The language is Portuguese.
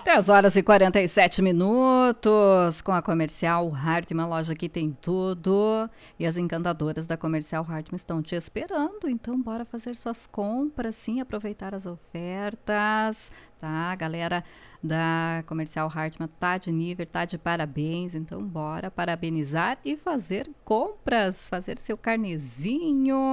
10h47 com a Comercial Hartmann, loja que tem tudo. E as encantadoras da Comercial Hartmann estão te esperando. Então, bora fazer suas compras, sim, aproveitar as ofertas, tá? A galera da Comercial Hartmann tá de nível, tá de parabéns. Então, bora parabenizar e fazer compras, fazer seu carnezinho.